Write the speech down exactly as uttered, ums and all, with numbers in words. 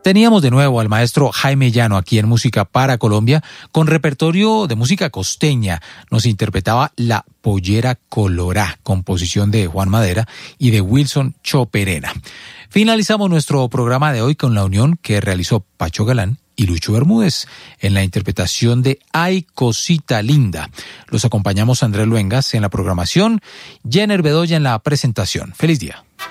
Teníamos de nuevo al maestro Jaime Llano aquí en Música para Colombia con repertorio de música costeña. Nos interpretaba La Pollera Colorá, composición de Juan Madera y de Wilson Choperena. Finalizamos nuestro programa de hoy con la unión que realizó Pacho Galán y Lucho Bermúdez en la interpretación de Ay Cosita Linda. Los acompañamos Andrés Luengas en la programación, Jenner Bedoya en la presentación. ¡Feliz día!